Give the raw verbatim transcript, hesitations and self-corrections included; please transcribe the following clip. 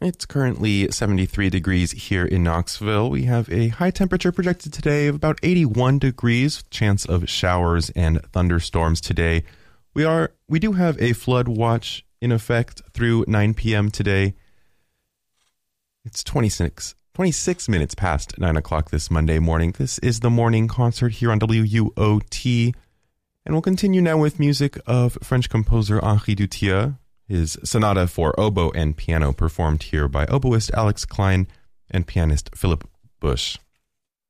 It's currently seventy-three degrees here in Knoxville. We have a high temperature projected today of about eighty-one degrees, chance of showers and thunderstorms today. We are we do have a flood watch in effect through nine p.m. today. It's twenty-six, twenty-six minutes past nine o'clock this Monday morning. This is the morning concert here on W U O T. And we'll continue now with music of French composer Henri Dutilleux, his sonata for oboe and piano performed here by oboist Alex Klein and pianist Philip Bush.